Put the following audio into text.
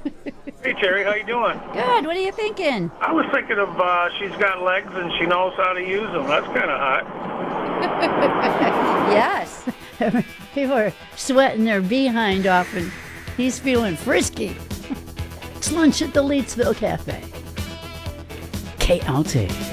Hey, Terry, how you doing? Good. What are you thinking? I was thinking of she's got legs and she knows how to use them. That's kind of hot. Yes. People are sweating their behind off, and he's feeling frisky. It's lunch at the Leedsville Cafe. KLT.